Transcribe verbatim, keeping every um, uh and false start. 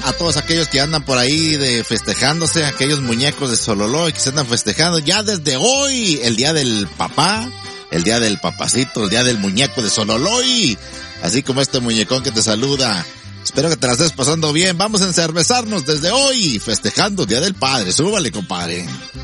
a todos aquellos que andan por ahí de festejándose, aquellos muñecos de Sololoy que se andan festejando ya desde hoy, el día del papá, el día del papacito, el día del muñeco de Sololoy, así como este muñecón que te saluda. Espero que te la estés pasando bien. Vamos a encervezarnos desde hoy, festejando el Día del Padre. Súbale, compadre.